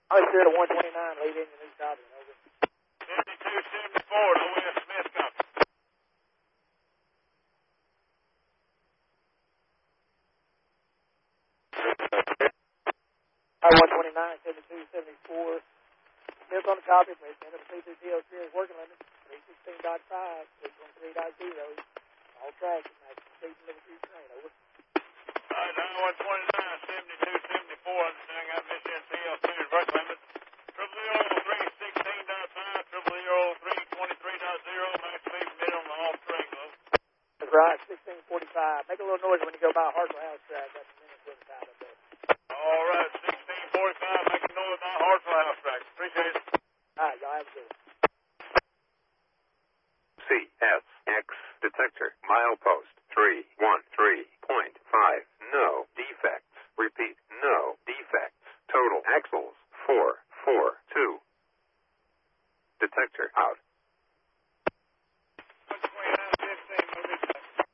I said a 129, lead engine, East Albion, over. 7274, O.S. Smith Company. Hi, 129, 7274. Smith on the copy, President of C2 TLC is working limit, 316.5, 613.0. All tracks, maximum speed delivered to your train, over. All right, 129, 7274, understanding I missed in TLC is working limit. 000316.5, 000323.0, max speed permitted on the off track, though. That's right, 1645. Make a little noise when you go by Hartsville House track, that's a minute to the side up there. All right, 1645, make a noise by Hartsville House track. Appreciate it. All right, y'all have a good one. CSX detector, milepost 313.5, no defects. Repeat, no defects. Total axles 442. Detector out.